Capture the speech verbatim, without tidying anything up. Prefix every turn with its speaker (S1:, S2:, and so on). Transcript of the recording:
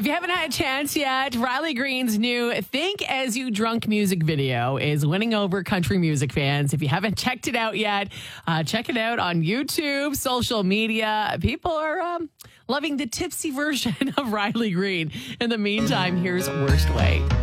S1: If you haven't had a chance yet, Riley Green's new Think As You Drunk music video is winning over country music fans. If you haven't checked it out yet, uh, check it out on YouTube, social media. People are um, loving the tipsy version of Riley Green. In the meantime, here's Worst Way.